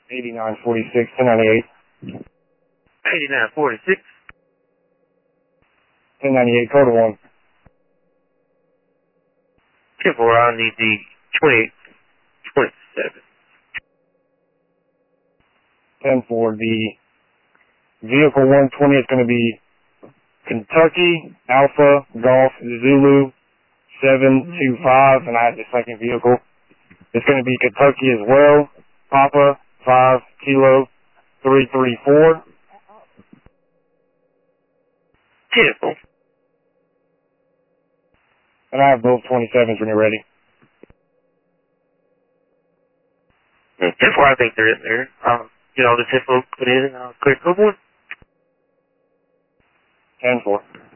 8946, 1098. 8946. 1098, code 1. 10-4, I'll need the 2827. 10-4, the vehicle 120 is going to be Kentucky Alpha Golf Zulu 725, and I have the second vehicle. It's going to be Kentucky as well, Papa 5 Kilo 334. 10-4. And I have both 27s when you're ready. 10-4, I think they're in there. I'll get all this info put in and I'll clear code 1. 10-4.